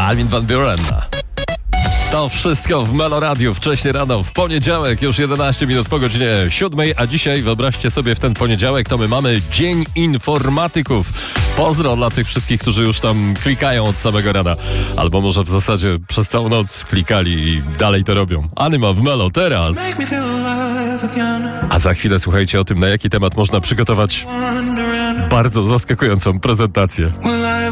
Armin van Buuren. To wszystko w Melo Radio wcześnie rano, w poniedziałek, już 11 minut po godzinie 7, a dzisiaj wyobraźcie sobie w ten poniedziałek to my mamy Dzień Informatyków. Pozdro dla tych wszystkich, którzy już tam klikają od samego rana. Albo może w zasadzie przez całą noc klikali i dalej to robią. Anyma w Melo teraz. A za chwilę słuchajcie o tym, na jaki temat można przygotować bardzo zaskakującą prezentację.